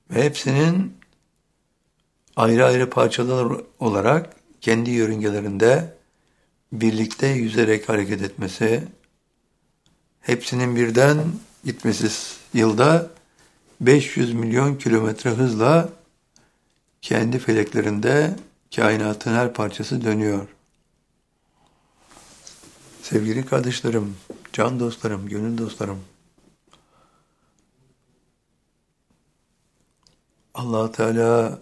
Ve hepsinin ayrı ayrı parçalar olarak kendi yörüngelerinde birlikte yüzerek hareket etmesi, hepsinin birden gitmesi yılda 500 milyon kilometre hızla kendi feleklerinde kainatın her parçası dönüyor. Sevgili kardeşlerim, can dostlarım, gönül dostlarım, Allah Teala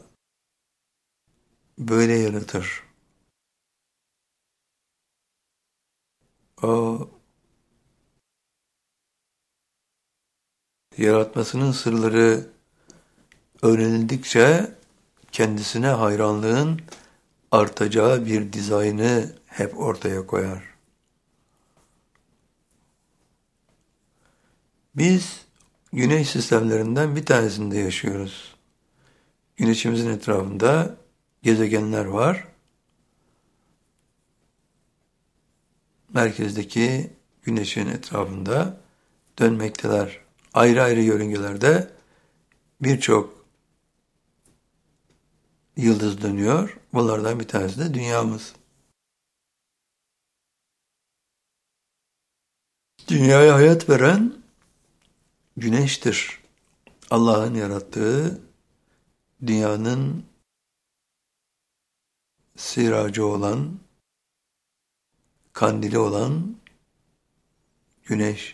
böyle yaratır. O yaratmasının sırları öğrenildikçe kendisine hayranlığın artacağı bir dizaynı hep ortaya koyar. Biz güneş sistemlerinden bir tanesinde yaşıyoruz. Güneşimizin etrafında gezegenler var. Merkezdeki güneşin etrafında dönmekteler. Ayrı ayrı yörüngelerde birçok yıldız dönüyor. Bunlardan bir tanesi de dünyamız. Dünyaya hayat veren güneştir. Allah'ın yarattığı dünyanın siracı olan, kandili olan güneş.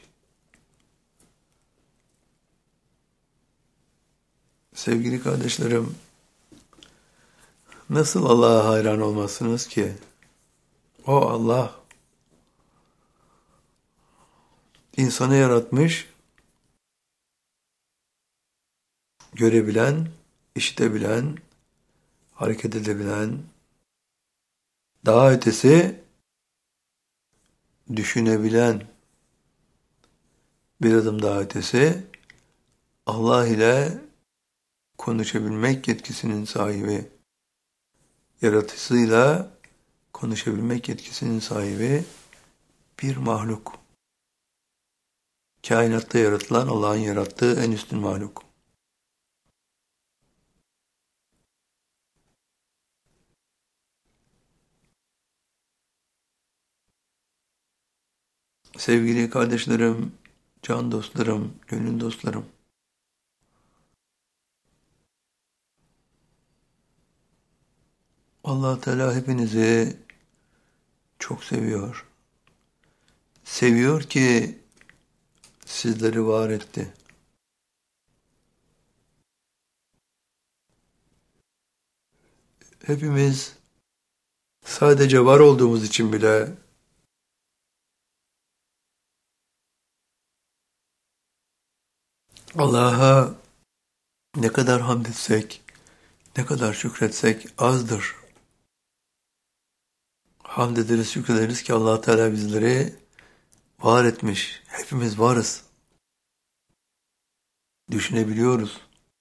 Sevgili kardeşlerim, nasıl Allah'a hayran olmazsınız ki? O Allah insanı yaratmış, görebilen, işitebilen, hareket edebilen, daha ötesi düşünebilen, bir adım daha ötesi Allah ile konuşabilmek yetkisinin sahibi, yaratıcısıyla konuşabilmek yetkisinin sahibi bir mahluk. Kainatta yaratılan Allah'ın yarattığı en üstün mahluk. Sevgili kardeşlerim, can dostlarım, gönül dostlarım, Allah Teala hepinizi çok seviyor. Seviyor ki sizleri var etti. Hepimiz sadece var olduğumuz için bile Allah'a ne kadar hamd etsek, ne kadar şükretsek azdır. Hamd ederiz, şükrederiz ki Allah Teala bizleri var etmiş. Hepimiz varız. Düşünebiliyoruz.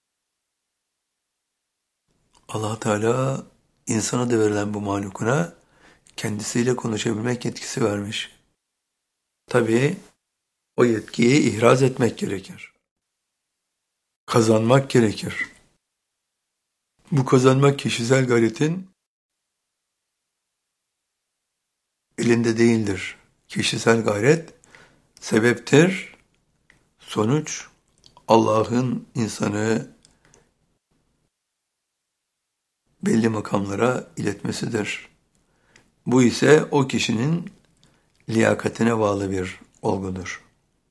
Allah Teala insana da verilen bu mahlukuna kendisiyle konuşabilmek yetkisi vermiş. Tabii o yetkiyi ihraz etmek gerekir. Kazanmak gerekir. Bu kazanmak kişisel gayretin elinde değildir. Kişisel gayret sebeptir. Sonuç Allah'ın insanı belli makamlara iletmesidir. Bu ise o kişinin liyakatine bağlı bir olgudur.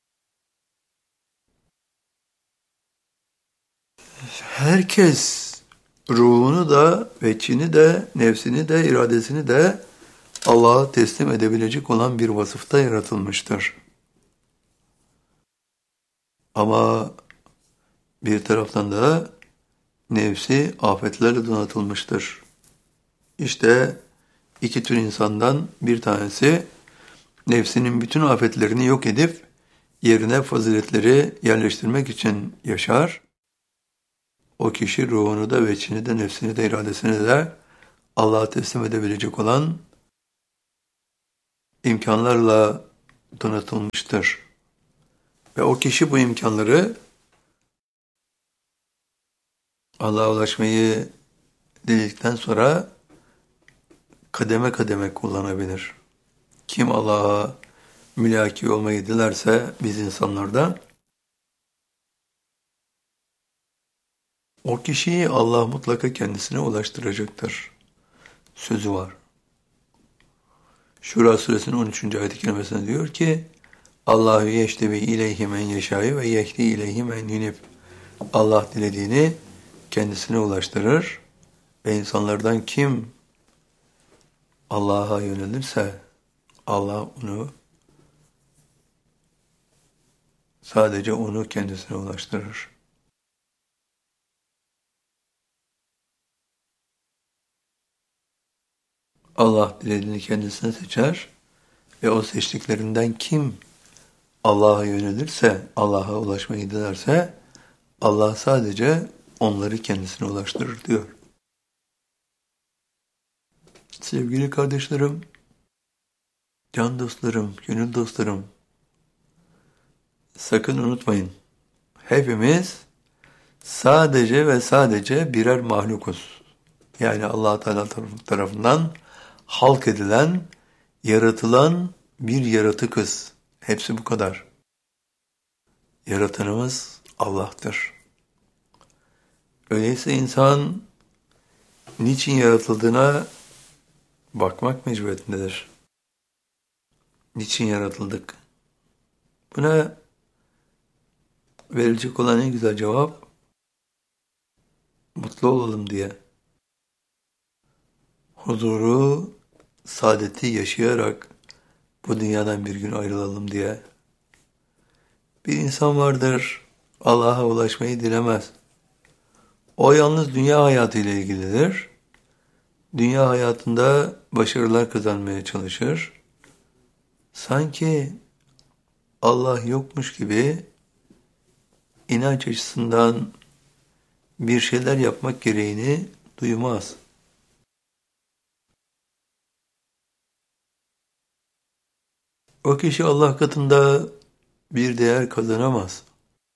Herkes ruhunu da, veçhini de, nefsini de, iradesini de Allah'a teslim edebilecek olan bir vasıfta yaratılmıştır. Ama bir taraftan da nefsi afetlerle donatılmıştır. İşte iki tür insandan bir tanesi nefsinin bütün afetlerini yok edip yerine faziletleri yerleştirmek için yaşar. O kişi ruhunu da, veçhini de, nefsini de, iradesini de Allah'a teslim edebilecek olan imkanlarla donatılmıştır. Ve o kişi bu imkanları Allah'a ulaşmayı dedikten sonra kademe kademe kullanabilir. Kim Allah'a mülaki olmayı dilerse biz insanlardan, o kişiyi Allah mutlaka kendisine ulaştıracaktır. Sözü var. Şura suresinin 13. ayet-i kerimesinde diyor ki, Allahu yeştebi ileyhi men yeşâ'yı ve yehdi ileyhi men yunib. Allah dilediğini kendisine ulaştırır ve insanlardan kim Allah'a yönelirse Allah sadece onu kendisine ulaştırır. Allah dilediğini kendisine seçer ve o seçtiklerinden kim Allah'a yönelirse, Allah'a ulaşmayı dilerse Allah sadece onları kendisine ulaştırır diyor. Sevgili kardeşlerim, can dostlarım, gönül dostlarım, sakın unutmayın. Hepimiz sadece ve sadece birer mahlukuz. Yani Allah Teala tarafından halk edilen, yaratılan bir yaratıkız. Hepsi bu kadar. Yaratanımız Allah'tır. Öyleyse insan niçin yaratıldığına bakmak mecburiyetindedir. Niçin yaratıldık? Buna verilecek olan en güzel cevap, mutlu olalım diye. Huzuru, saadeti yaşayarak bu dünyadan bir gün ayrılalım diye. Bir insan vardır, Allah'a ulaşmayı dilemez. O yalnız dünya hayatıyla ilgilidir. Dünya hayatında başarılar kazanmaya çalışır. Sanki Allah yokmuş gibi inanç açısından bir şeyler yapmak gereğini duymaz. O kişi Allah katında bir değer kazanamaz.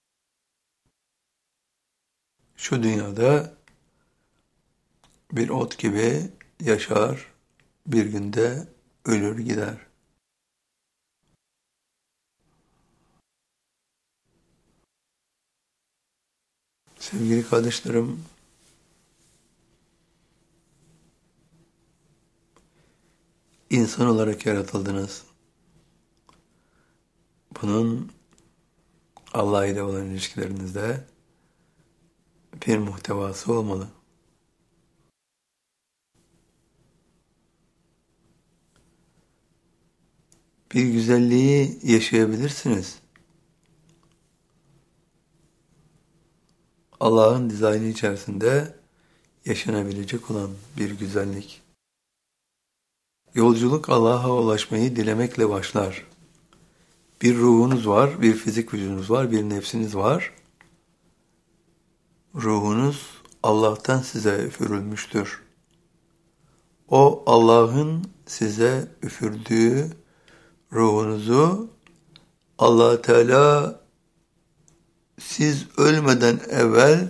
Şu dünyada bir ot gibi yaşar, bir günde ölür gider. Sevgili kardeşlerim, insan olarak yaratıldınız. Bunun Allah ile olan ilişkilerinizde bir muhtevası olmalı. Bir güzelliği yaşayabilirsiniz. Allah'ın dizaynı içerisinde yaşanabilecek olan bir güzellik. Yolculuk Allah'a ulaşmayı dilemekle başlar. Bir ruhunuz var, bir fizik vücudunuz var, bir nefsiniz var. Ruhunuz Allah'tan size üfürülmüştür. O Allah'ın size üfürdüğü ruhunuzu Allah Teala siz ölmeden evvel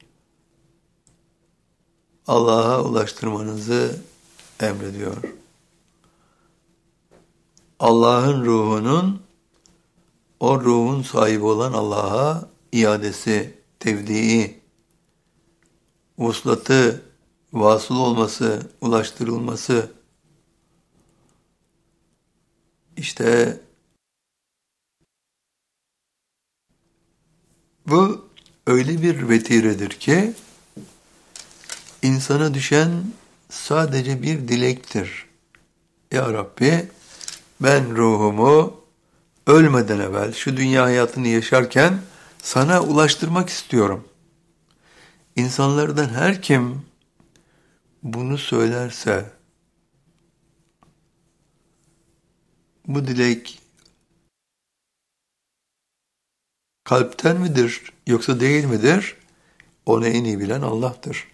Allah'a ulaştırmanızı emrediyor. Allah'ın ruhunun o ruhun sahibi olan Allah'a iadesi, tevdii, vuslatı, vasıl olması, ulaştırılması, işte bu öyle bir vetiredir ki insana düşen sadece bir dilektir. Ya Rabbi, ben ruhumu ölmeden evvel şu dünya hayatını yaşarken sana ulaştırmak istiyorum. İnsanlardan her kim bunu söylerse bu dilek kalpten midir yoksa değil midir? Onu en iyi bilen Allah'tır.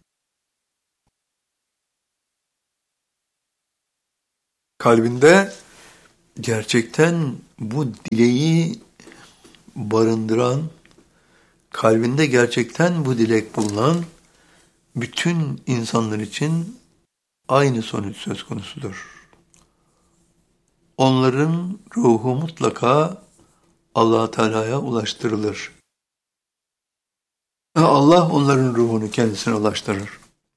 Kalbinde gerçekten bu dileği barındıran, kalbinde gerçekten bu dilek bulunan bütün insanlar için aynı sonuç söz konusudur. Onların ruhu mutlaka Allah Teala'ya ulaştırılır. Ve Allah onların ruhunu kendisine ulaştırır.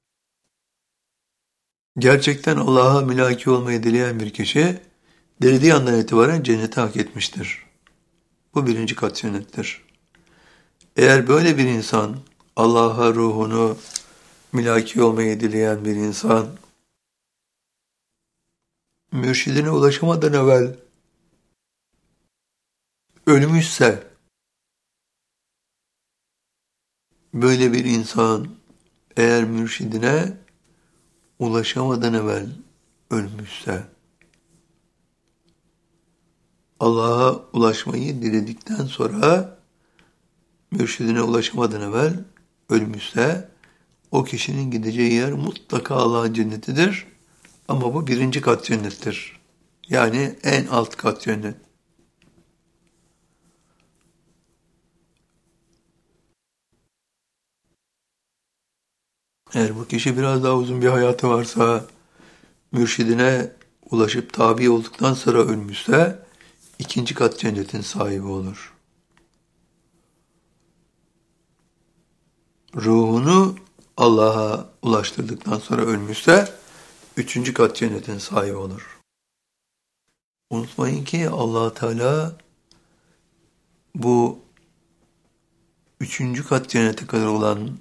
Gerçekten Allah'a mülaki olmayı dileyen bir kişi, dilediği andan itibaren cenneti hak etmiştir. Bu birinci kat cennettir. Eğer böyle bir insan, Allah'a ruhunu mülaki olmayı dileyen bir insan, mürşidine ulaşamadan evvel ölmüşse, böyle bir insan eğer mürşidine ulaşamadan evvel ölmüşse, Allah'a ulaşmayı diledikten sonra mürşidine ulaşamadan evvel ölmüşse, o kişinin gideceği yer mutlaka Allah'ın cennetidir. Ama bu birinci kat cennettir. Yani en alt kat cennet. Eğer bu kişi biraz daha uzun bir hayatı varsa, mürşidine ulaşıp tabi olduktan sonra ölmüşse, ikinci kat cennetin sahibi olur. Ruhunu Allah'a ulaştırdıktan sonra ölmüşse, üçüncü kat cennetin sahibi olur. Unutmayın ki Allah Teala bu üçüncü kat cennete kadar olan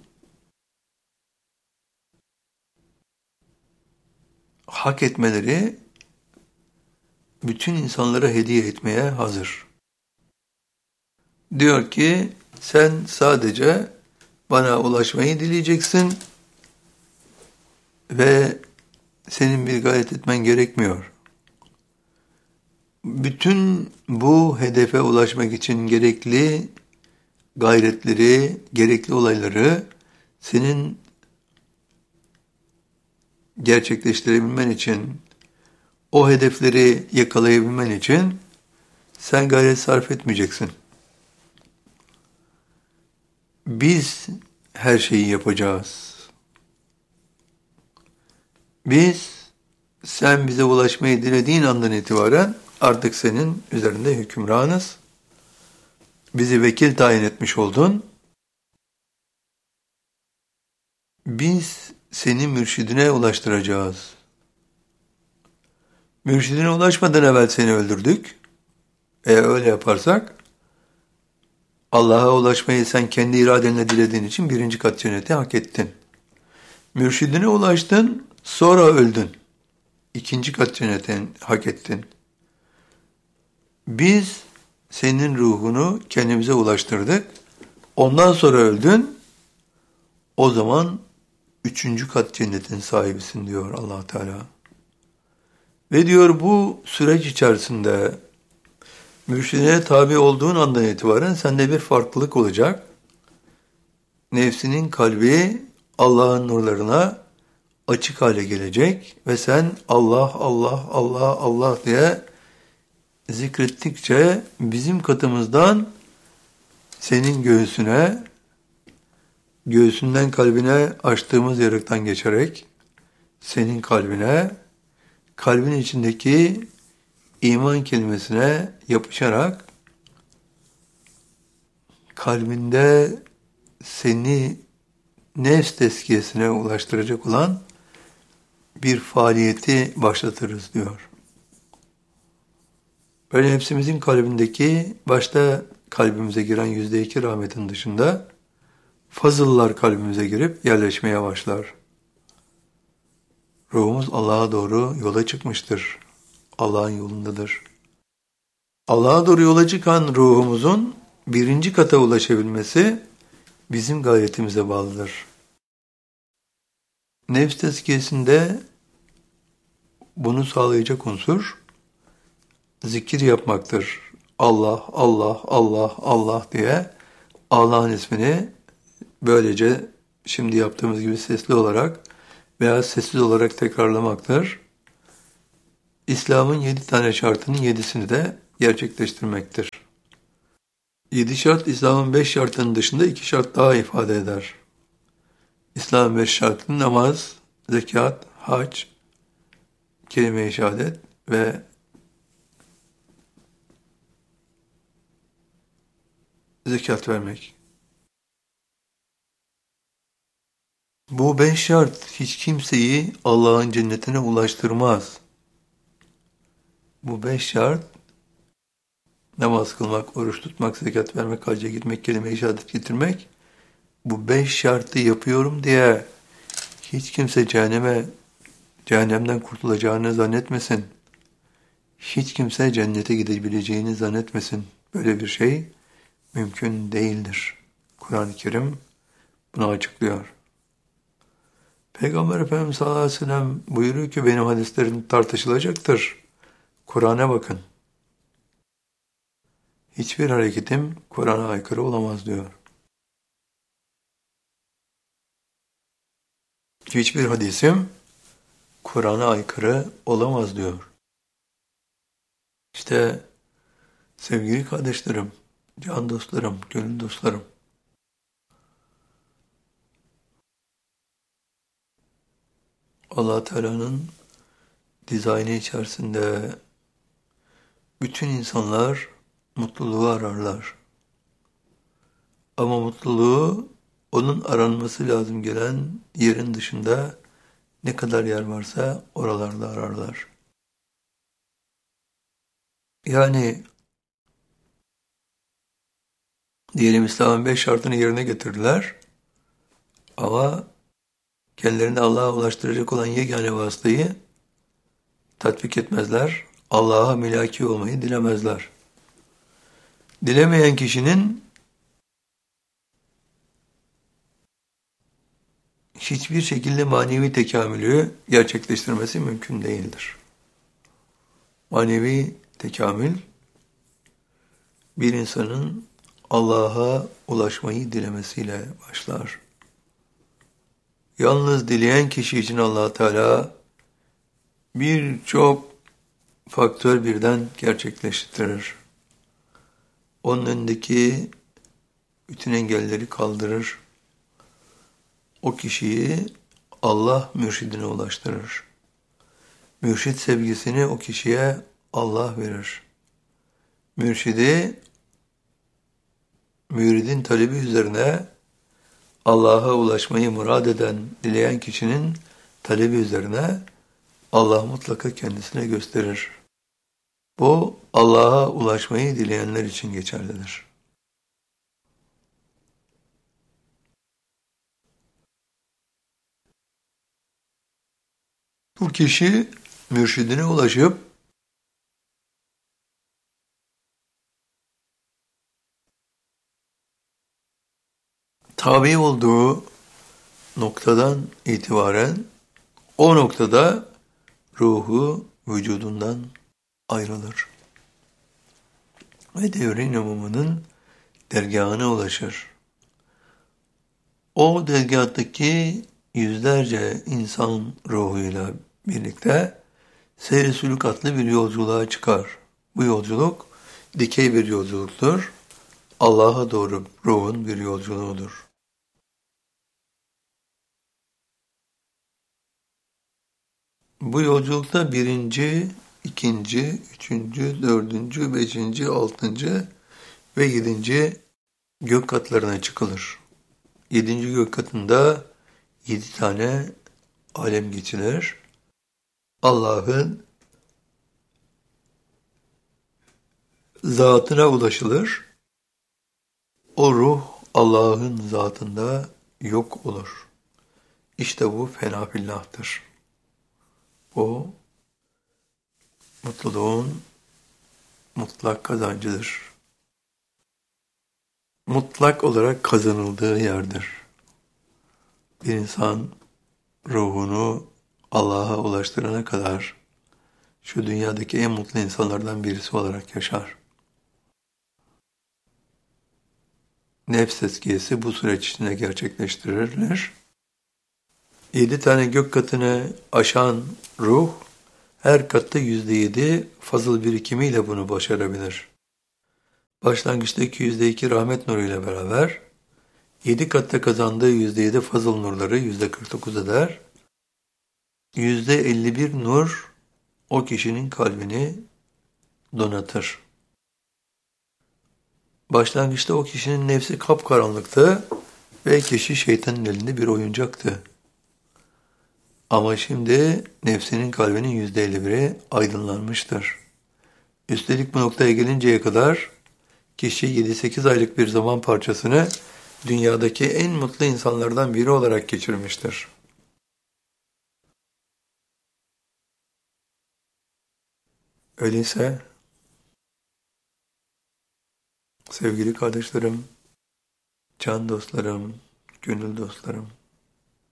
hak etmeleri bütün insanlara hediye etmeye hazır. Diyor ki sen sadece bana ulaşmayı dileyeceksin ve senin bir gayret etmen gerekmiyor. Bütün bu hedefe ulaşmak için gerekli gayretleri, gerekli olayları senin gerçekleştirebilmen için, o hedefleri yakalayabilmen için sen gayret sarf etmeyeceksin. Biz her şeyi yapacağız. Biz, sen bize ulaşmayı dilediğin andan itibaren artık senin üzerinde hükümranız. Bizi vekil tayin etmiş oldun. Biz seni mürşidine ulaştıracağız. Mürşidine ulaşmadan evvel seni öldürdük. Eğer öyle yaparsak, Allah'a ulaşmayı sen kendi iradenle dilediğin için birinci kat cenneti hak ettin. Mürşidine ulaştın, sonra öldün. İkinci kat cenneti hak ettin. Biz senin ruhunu kendimize ulaştırdık. Ondan sonra öldün. O zaman üçüncü kat cennetin sahibisin diyor Allah Teala. Ve diyor bu süreç içerisinde mürşidine tabi olduğun andan itibaren sende bir farklılık olacak. Nefsinin kalbi Allah'ın nurlarına açık hale gelecek ve sen Allah, Allah, Allah, Allah diye zikrettikçe bizim katımızdan senin göğsüne, göğsünden kalbine açtığımız yarıktan geçerek senin kalbine, kalbin içindeki iman kelimesine yapışarak kalbinde seni nefs tezkiyesine ulaştıracak olan bir faaliyeti başlatırız diyor. Böyle hepsimizin kalbindeki, başta kalbimize giren %2 rahmetin dışında fazıllar kalbimize girip yerleşmeye başlar. Ruhumuz Allah'a doğru yola çıkmıştır. Allah'ın yolundadır. Allah'a doğru yola çıkan ruhumuzun birinci kata ulaşabilmesi bizim gayretimize bağlıdır. Nefs tezkiyesinde bunu sağlayacak unsur zikir yapmaktır. Allah, Allah, Allah, Allah diye Allah'ın ismini böylece şimdi yaptığımız gibi sesli olarak veya sessiz olarak tekrarlamaktır. İslam'ın 7 tane şartının 7'sini de gerçekleştirmektir. 7 şart İslam'ın 5 şartının dışında 2 şart daha ifade eder. İslam'ın 5 şartı namaz, zekat, hac, kelime-i şehadet ve zekat vermek. Bu 5 şart hiç kimseyi Allah'ın cennetine ulaştırmaz. Bu 5 şart namaz kılmak, oruç tutmak, zekat vermek, hacca gitmek, kelime-i şehadet getirmek. Bu 5 şartı yapıyorum diye hiç kimse cehennemden kurtulacağını zannetmesin. Hiç kimse cennete gidebileceğini zannetmesin. Böyle bir şey mümkün değildir. Kur'an-ı Kerim bunu açıklıyor. Peygamber Efendimiz sallallahu aleyhi ve sellem buyuruyor ki benim hadislerim tartışılacaktır. Kur'an'a bakın. Hiçbir hareketim Kur'an'a aykırı olamaz diyor. Hiçbir hadisim Kur'an'a aykırı olamaz diyor. İşte sevgili kardeşlerim, can dostlarım, gönül dostlarım. Allah Teala'nın dizaynı içerisinde bütün insanlar mutluluğu ararlar. Ama mutluluğu onun aranması lazım gelen yerin dışında ne kadar yer varsa oralarda ararlar. Yani diyelim İslam'ın 5 şartını yerine getirdiler ama kendilerini Allah'a ulaştıracak olan yegane vasıtayı tatbik etmezler. Allah'a milaki olmayı dilemezler. Dilemeyen kişinin hiçbir şekilde manevi tekamülü gerçekleştirmesi mümkün değildir. Manevi tekamül bir insanın Allah'a ulaşmayı dilemesiyle başlar. Yalnız dileyen kişi için Allah Teala birçok faktör birden gerçekleştirir. Onun önündeki bütün engelleri kaldırır. O kişiyi Allah mürşidine ulaştırır. Mürşid sevgisini o kişiye Allah verir. Mürşidi, müridin talebi üzerine Allah'a ulaşmayı murad eden, dileyen kişinin talebi üzerine Allah mutlaka kendisine gösterir. Bu Allah'a ulaşmayı dileyenler için geçerlidir. Bu kişi mürşidine ulaşıp tabi olduğu noktadan itibaren o noktada ruhu vücudundan ayrılır. Ve devrin imamının dergahına ulaşır. O dergahtaki yüzlerce insan ruhuyla birlikte seyr-i sülük adlı bir yolculuğa çıkar. Bu yolculuk dikey bir yolculuktur. Allah'a doğru ruhun bir yolculuğudur. Bu yolculukta birinci, ikinci, üçüncü, dördüncü, beşinci, altıncı ve yedinci gök katlarına çıkılır. Yedinci gök katında 7 tane alem geçilir. Allah'ın zatına ulaşılır. O ruh Allah'ın zatında yok olur. İşte bu fena fillahtır. Bu mutluluğun mutlak kazancıdır. Mutlak olarak kazanıldığı yerdir. Bir insan ruhunu Allah'a ulaştırana kadar şu dünyadaki en mutlu insanlardan birisi olarak yaşar. Nefs tezkiyesi bu süreç içinde gerçekleştirilir. 7 tane gök katını aşan ruh, her katta %7 fazıl birikimiyle bunu başarabilir. Başlangıçtaki %2 rahmet nuru ile beraber 7 katta kazandığı %7 fazıl nurları %49 eder. %51 nur o kişinin kalbini donatır. Başlangıçta o kişinin nefsi kapkaranlıktı ve kişi şeytanın elinde bir oyuncaktı. Ama şimdi nefsinin kalbinin %51'i aydınlanmıştır. Üstelik bu noktaya gelinceye kadar kişi 7-8 aylık bir zaman parçasını dünyadaki en mutlu insanlardan biri olarak geçirmiştir. Öyleyse sevgili kardeşlerim, can dostlarım, gönül dostlarım,